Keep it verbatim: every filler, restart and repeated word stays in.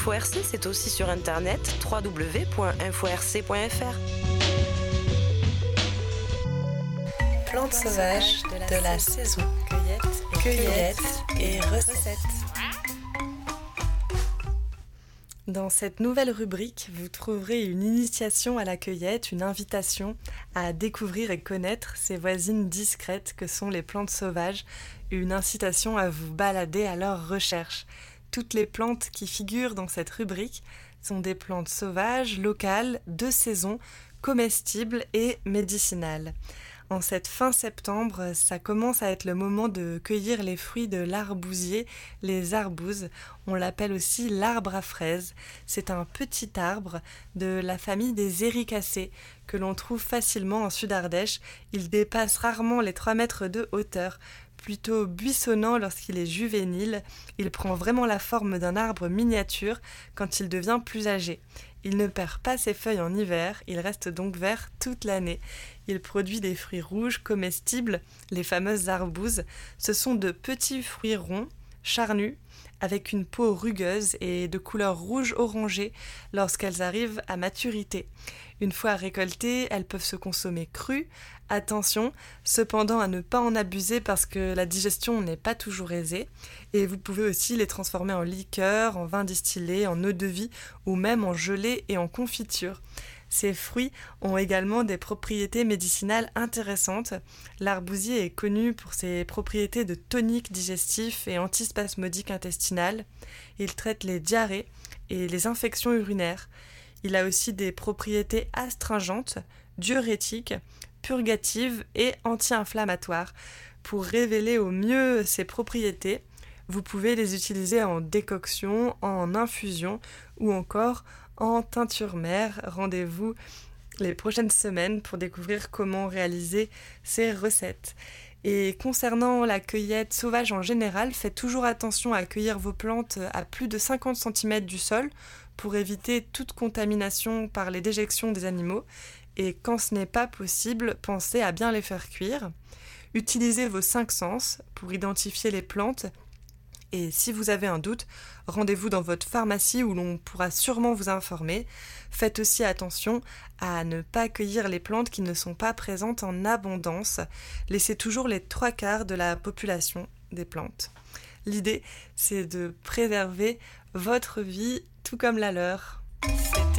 InfoRC, c'est aussi sur internet w w w point info r c point f r. Plantes sauvages de la saison. Cueillette, cueillette et recettes. Dans cette nouvelle rubrique, vous trouverez une initiation à la cueillette, une invitation à découvrir et connaître ces voisines discrètes que sont les plantes sauvages, une incitation à vous balader à leur recherche. Toutes les plantes qui figurent dans cette rubrique sont des plantes sauvages, locales, de saison, comestibles et médicinales. En cette fin septembre, ça commence à être le moment de cueillir les fruits de l'arbousier, les arbouses. On l'appelle aussi l'arbre à fraises. C'est un petit arbre de la famille des éricacées que l'on trouve facilement en Sud-Ardèche. Il dépasse rarement les trois mètres de hauteur. Plutôt buissonnant lorsqu'il est juvénile, il prend vraiment la forme d'un arbre miniature quand il devient plus âgé. Il ne perd pas ses feuilles en hiver, il reste donc vert toute l'année. Il produit des fruits rouges comestibles, les fameuses arbouses. Ce sont de petits fruits ronds, charnus, avec une peau rugueuse et de couleur rouge-orangé lorsqu'elles arrivent à maturité. Une fois récoltées, elles peuvent se consommer crues. Attention, cependant à ne pas en abuser parce que la digestion n'est pas toujours aisée. Et vous pouvez aussi les transformer en liqueur, en vin distillé, en eau de vie ou même en gelée et en confiture. Ces fruits ont également des propriétés médicinales intéressantes. L'arbousier est connu pour ses propriétés de tonique digestif et antispasmodique intestinal. Il traite les diarrhées et les infections urinaires. Il a aussi des propriétés astringentes, diurétiques, purgatives et anti-inflammatoires. Pour révéler au mieux ces propriétés, vous pouvez les utiliser en décoction, en infusion ou encore en teinture mère. Rendez-vous les prochaines semaines pour découvrir comment réaliser ces recettes. Et concernant la cueillette sauvage en général, faites toujours attention à cueillir vos plantes à plus de cinquante centimètres du sol pour éviter toute contamination par les déjections des animaux. Et quand ce n'est pas possible, pensez à bien les faire cuire. Utilisez vos cinq sens pour identifier les plantes. Et si vous avez un doute, rendez-vous dans votre pharmacie où l'on pourra sûrement vous informer. Faites aussi attention à ne pas cueillir les plantes qui ne sont pas présentes en abondance. Laissez toujours les trois quarts de la population des plantes. L'idée, c'est de préserver votre vie tout comme la leur.